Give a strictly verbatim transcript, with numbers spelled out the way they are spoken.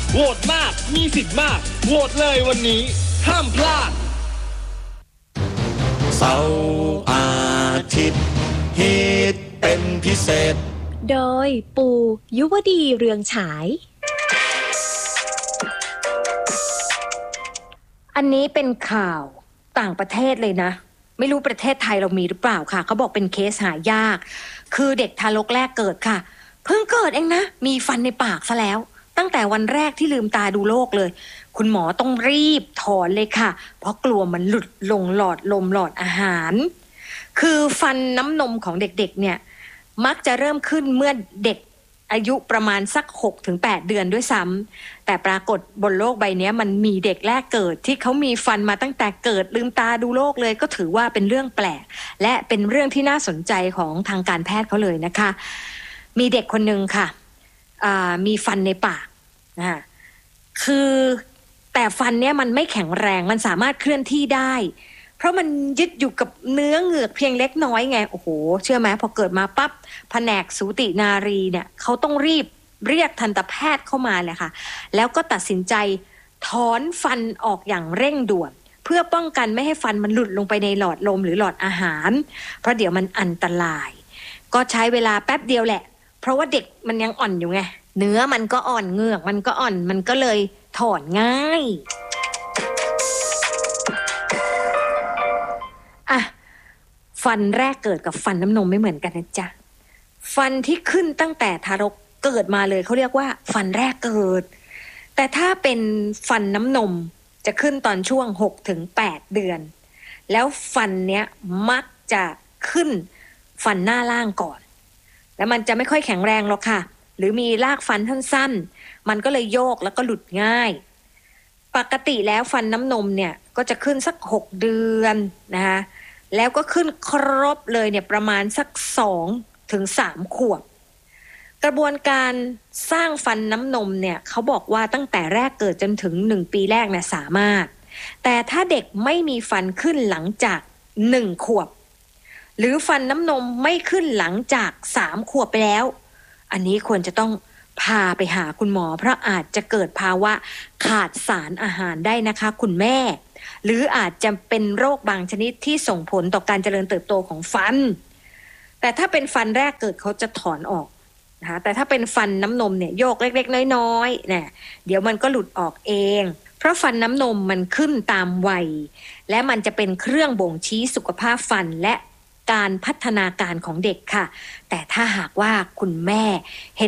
โหวตมากมีสิทธิ์มากโหวตเลยวันนี้ห้ามพลาดเสาร์อาทิตย์ฮิตเป็นพิเศษโดยปูยุวดีเรืองฉายอันนี้เป็นข่าวต่างประเทศเลยนะไม่รู้ประเทศไทยเรามีหรือเปล่าค่ะเขาบอกเป็นเคสหายากคือเด็กทารกแรกเกิดค่ะเพิ่งเกิดเองนะมีฟันในปากซะแล้วตั้งแต่วันแรกที่ลืมตาดูโลกเลยคุณหมอต้องรีบถอนเลยค่ะเพราะกลัวมันหลุดลงหลอดลมหลอดอาหารคือฟันน้ำนมของเด็กๆเนี่ยมักจะเริ่มขึ้นเมื่อเด็กอายุประมาณสัก หกถึงแปด เดือนด้วยซ้ำแต่ปรากฏบนโลกใบนี้มันมีเด็กแรกเกิดที่เขามีฟันมาตั้งแต่เกิดลืมตาดูโลกเลยก็ถือว่าเป็นเรื่องแปลกและเป็นเรื่องที่น่าสนใจของทางการแพทย์เขาเลยนะคะมีเด็กคนนึงค่ะมีฟันในปากนะคือแต่ฟันเนี้ยมันไม่แข็งแรงมันสามารถเคลื่อนที่ได้เพราะมันยึดอยู่กับเนื้อเหงือกเพียงเล็กน้อยไงโอ้โหเชื่อไหมพอเกิดมาปั๊บแผนกสูตินารีเนี่ยเขาต้องรีบเรียกทันตแพทย์เข้ามาเลยค่ะแล้วก็ตัดสินใจถอนฟันออกอย่างเร่งด่วนเพื่อป้องกันไม่ให้ฟันมันหลุดลงไปในหลอดลมหรือหลอดอาหารเพราะเดี๋ยวมันอันตรายก็ใช้เวลาแป๊บเดียวแหละเพราะว่าเด็กมันยังอ่อนอยู่ไงเนื้อมันก็อ่อนเหงือกมันก็อ่อนมันก็เลยถอนง่ายอ่ะฟันแรกเกิดกับฟันน้ำนมไม่เหมือนกันนะจ๊ะฟันที่ขึ้นตั้งแต่ทารกเกิดมาเลยเขาเรียกว่าฟันแรกเกิดแต่ถ้าเป็นฟันน้ำนมจะขึ้นตอนช่วง หกถึงแปด เดือนแล้วฟันเนี้ยมักจะขึ้นฟันหน้าล่างก่อนแล้วมันจะไม่ค่อยแข็งแรงหรอกค่ะหรือมีรากฟันสั้นๆมันก็เลยโยกแล้วก็หลุดง่ายปกติแล้วฟันน้ำนมเนี่ยก็จะขึ้นสักหกเดือนนะคะแล้วก็ขึ้นครบเลยเนี่ยประมาณสักสองถึงสามขวบกระบวนการสร้างฟันน้ำนมเนี่ยเขาบอกว่าตั้งแต่แรกเกิดจนถึงหนึ่งปีแรกเนี่ยสามารถแต่ถ้าเด็กไม่มีฟันขึ้นหลังจากหนึ่งขวบหรือฟันน้ำนมไม่ขึ้นหลังจากสามขวบไปแล้วอันนี้ควรจะต้องพาไปหาคุณหมอเพราะอาจจะเกิดภาวะขาดสารอาหารได้นะคะคุณแม่หรืออาจจะเป็นโรคบางชนิดที่ส่งผลต่อการเจริญเติบโตของฟันแต่ถ้าเป็นฟันแรกเกิดเขาจะถอนออกนะคะแต่ถ้าเป็นฟันน้ำนมเนี่ยโยกเล็กๆน้อยๆเนี่ยเดี๋ยวมันก็หลุดออกเองเพราะฟันน้ำนมมันขึ้นตามวัยและมันจะเป็นเครื่องบ่งชี้สุขภาพฟันและการพัฒนาการของเด็กค่ะแต่ถ้าหากว่าคุณแม่เห็น